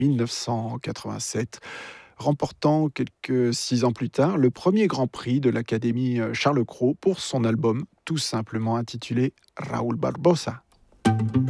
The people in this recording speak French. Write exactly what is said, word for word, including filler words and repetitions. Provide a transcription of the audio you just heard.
mille neuf cent quatre-vingt-sept, remportant quelques six ans plus tard le premier Grand Prix de l'Académie euh, Charles Cros pour son album tout simplement intitulé Raoul Barbosa.